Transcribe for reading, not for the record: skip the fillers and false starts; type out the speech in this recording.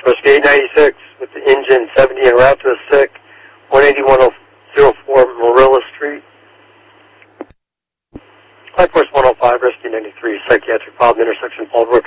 Rescue 896 with the engine 70 and route to a sick, 18104 Marilla Street. Flight Force 105, Rescue 93, psychiatric problem, intersection Fallbrook.